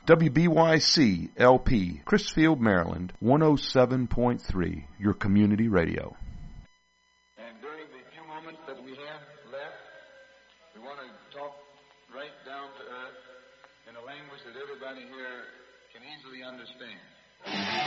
WBYC LP, Chrisfield, Maryland, 107.3, your community radio. And during the few moments that we have left, we want to talk right down to earth in a language that everybody here can easily understand.